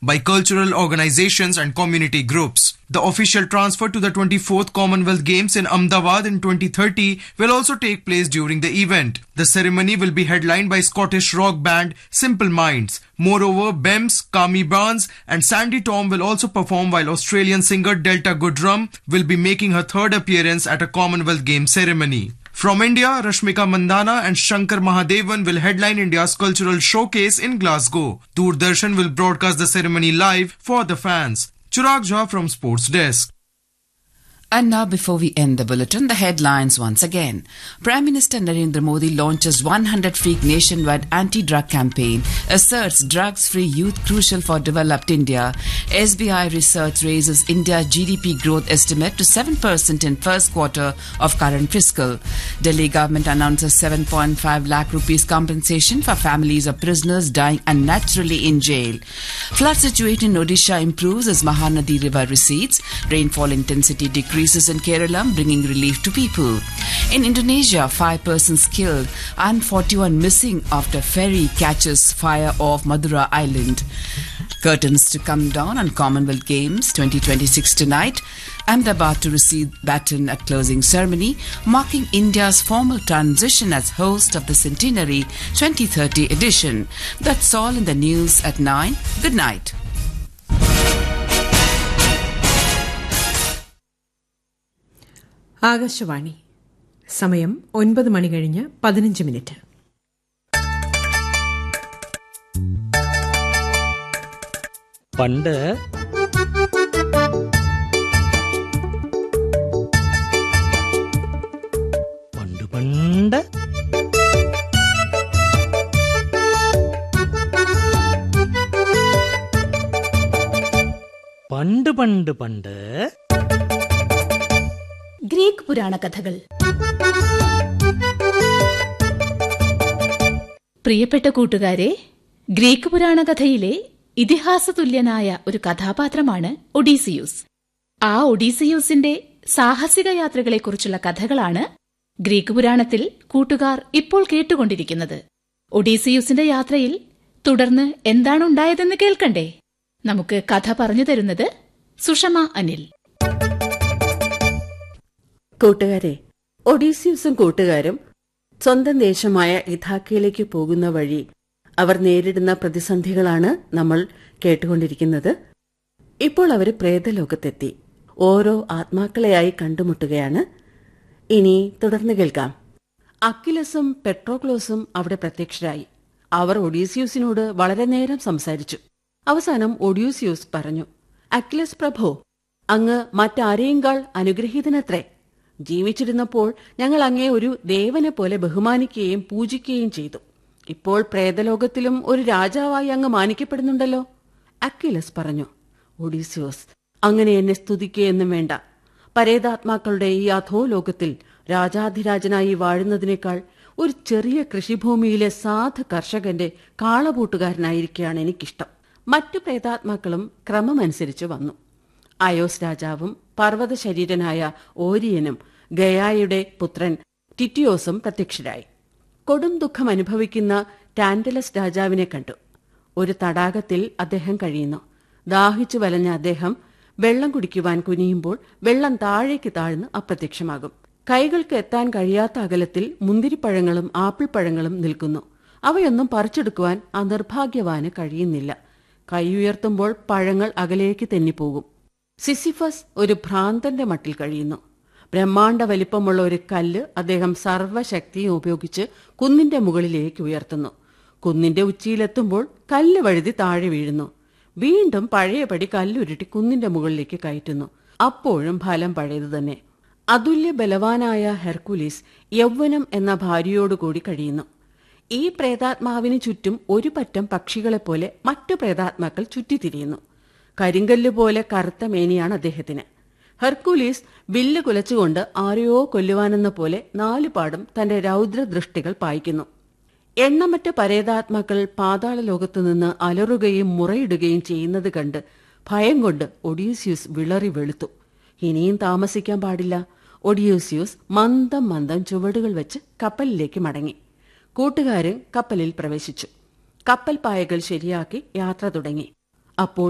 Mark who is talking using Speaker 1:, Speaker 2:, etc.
Speaker 1: by cultural organizations and community groups. The official transfer to the 24th Commonwealth Games in Ahmedabad in 2030 will also take place during the event. The ceremony will be headlined by Scottish rock band Simple Minds. Moreover, Bems, Kami Barnes and Sandy Tom will also perform, while Australian singer Delta Goodrum will be making her third appearance at a Commonwealth Games ceremony. From India, Rashmika Mandana and Shankar Mahadevan will headline India's cultural showcase in Glasgow. Doordarshan will broadcast the ceremony live for the fans. Chirag Jha from Sports Desk.
Speaker 2: And now, before we end the bulletin, the headlines once again. Prime Minister Narendra Modi launches 100-week nationwide anti-drug campaign, asserts drugs-free youth crucial for developed India. SBI Research raises India's GDP growth estimate to 7% in first quarter of current fiscal. Delhi government announces 7.5 lakh rupees compensation for families of prisoners dying unnaturally in jail. Flood situation in Odisha improves as Mahanadi River recedes. Rainfall intensity decreases in Kerala, bringing relief to people. In Indonesia, 5 persons killed and 41 missing after ferry catches fire off Madura Island. Curtains to come down on Commonwealth Games 2026 tonight. Ahmedabad to receive baton at closing ceremony, marking India's formal transition as host of the centenary 2030 edition. That's all in the news at 9. Good night.
Speaker 3: Akashvani സമയം 9:15
Speaker 4: പണ്ട് പണ്ട് പണ്ട് പണ്ട് പണ്ട് പണ്ട്
Speaker 5: Greek പുരാണ കഥകൾ. പ്രിയപ്പെട്ട കൂട്ടുകാരെ, ഗ്രീക്ക് പുരാണ കഥയിലെ ഇതിഹാസതുല്യനായ ഒരു കഥാപാത്രമാണ് ഒഡീസിയൂസ്. ആ ഒഡീസിയൂസിന്റെ സാഹസിക യാത്രകളെക്കുറിച്ചുള്ള കഥകളാണ് ഗ്രീക്ക് പുരാണത്തിൽ കൂട്ടുകാർ ഇപ്പോൾ കേട്ടുകൊണ്ടിരിക്കുന്നത്. ഒഡീസിയൂസിന്റെ യാത്രയിൽ തുടർന്ന് എന്താണുണ്ടായതെന്ന് കേൾക്കണ്ടേ? നമുക്ക് കഥ പറഞ്ഞു തരുന്നത് സുഷമ അനിൽ.
Speaker 6: കൂട്ടുകാരെ, ഒഡീസിയൂസും കൂട്ടുകാരും സ്വന്തം ദേശമായ ഇഥാക്കയിലേക്ക് പോകുന്ന വഴി അവർ നേരിടുന്ന പ്രതിസന്ധികളാണ് നമ്മൾ കേട്ടുകൊണ്ടിരിക്കുന്നത്. ഇപ്പോൾ അവർ പ്രേതലോകത്തെത്തി ഓരോ ആത്മാക്കളെയായി കണ്ടുമുട്ടുകയാണ്. ഇനി തുടർന്ന് കേൾക്കാം. അക്കിലസും പെട്രോക്ലോസും അവിടെ പ്രത്യക്ഷരായി. അവർ ഒഡീസിയൂസിനോട് വളരെ നേരം സംസാരിച്ചു. അവസാനം ഒഡീസിയൂസ് പറഞ്ഞു, അക്കിലസ് പ്രഭോ, അങ്ങ് മറ്റാരെയുംകാൾ അനുഗ്രഹീതനത്രേ. ജീവിച്ചിരുന്നപ്പോൾ ഞങ്ങൾ അങ്ങേ ഒരു ദേവനെ പോലെ ബഹുമാനിക്കുകയും പൂജിക്കുകയും ചെയ്തു. ഇപ്പോൾ പ്രേതലോകത്തിലും ഒരു രാജാവായി അങ്ങ് മാനിക്കപ്പെടുന്നുണ്ടല്ലോ. അക്വിലസ് പറഞ്ഞു, ഒഡീസിയോസ്, അങ്ങനെ എന്നെ സ്തുതിക്കുകയെന്നും വേണ്ട. പരേതാത്മാക്കളുടെ ഈ അധോലോകത്തിൽ രാജാധിരാജനായി വാഴുന്നതിനേക്കാൾ ഒരു ചെറിയ കൃഷിഭൂമിയിലെ സാധു കർഷകന്റെ കാളപൂട്ടുകാരനായിരിക്കുകയാണ് എനിക്കിഷ്ടം. മറ്റു പ്രേതാത്മാക്കളും ക്രമമനുസരിച്ച് വന്നു. അയോസ് രാജാവും പർവ്വതശരീരനായ ഓരിയനും ഗയായുടെ പുത്രൻ ടിറ്റിയോസും പ്രത്യക്ഷരായി. കൊടും ദുഃഖം അനുഭവിക്കുന്ന ടാന്റലസ് രാജാവിനെ കണ്ടു. ഒരു തടാകത്തിൽ അദ്ദേഹം കഴിയുന്നു. ദാഹിച്ചു വലഞ്ഞ അദ്ദേഹം വെള്ളം കുടിക്കുവാൻ കുനിയുമ്പോൾ വെള്ളം താഴേക്ക് താഴ്ന്ന് അപ്രത്യക്ഷമാകും. കൈകൾക്ക് എത്താൻ കഴിയാത്ത അകലത്തിൽ മുന്തിരിപ്പഴങ്ങളും ആപ്പിൾ പഴങ്ങളും നിൽക്കുന്നു. അവയൊന്നും പറിച്ചെടുക്കുവാൻ ആ നിർഭാഗ്യവാന് കഴിയുന്നില്ല. കൈ ഉയർത്തുമ്പോൾ പഴങ്ങൾ അകലേക്ക് തെന്നിപ്പോകും. സിസിഫസ് ഒരു ഭ്രാന്തന്റെ മട്ടിൽ കഴിയുന്നു. ബ്രഹ്മാണ്ഡ വലിപ്പമുള്ള ഒരു കല്ല് അദ്ദേഹം സർവ്വശക്തിയും ഉപയോഗിച്ച് കുന്നിന്റെ മുകളിലേക്ക് ഉയർത്തുന്നു. കുന്നിന്റെ ഉച്ചിയിലെത്തുമ്പോൾ കല്ല് വഴുതി താഴെ വീഴുന്നു. വീണ്ടും പഴയപടി കല്ലുരുട്ടി കുന്നിന്റെ മുകളിലേക്ക് കയറ്റുന്നു. അപ്പോഴും ഫലം പഴയത് തന്നെ. അതുല്യ ബലവാനായ ഹെർക്കുലീസ് യൗവനം എന്ന ഭാര്യയോടുകൂടി കഴിയുന്നു. ഈ പ്രേതാത്മാവിന് ചുറ്റും ഒരു പറ്റം പക്ഷികളെപ്പോലെ മറ്റു പ്രേതാത്മാക്കൾ ചുറ്റിത്തിരിയുന്നു. കരിങ്കല്ല് പോലെ കറുത്ത മേനിയാണ് അദ്ദേഹത്തിന്. ഹെർക്കുലീസ് വില്ല് കുലച്ചുകൊണ്ട് ആരെയോ കൊല്ലുവാനെന്ന പോലെ നാലുപാടും തന്റെ രൗദ്രദൃഷ്ടികൾ പായിക്കുന്നു. എണ്ണമറ്റ പരേതാത്മാക്കൾ പാതാള ലോകത്തുനിന്ന് അലറുകയും മുറയിടുകയും ചെയ്യുന്നത് കണ്ട് ഭയം കൊണ്ട് ഒഡീസിയൂസ് വിളറി വെളുത്തു. ഇനിയും താമസിക്കാൻ പാടില്ല. ഒഡീസിയൂസ് മന്ദം മന്ദം ചുവടുകൾ വെച്ച് കപ്പലിലേക്ക് മടങ്ങി. കൂട്ടുകാരൻ കപ്പലിൽ പ്രവേശിച്ചു. കപ്പൽ പായകൾ ശരിയാക്കി യാത്ര തുടങ്ങി. അപ്പോൾ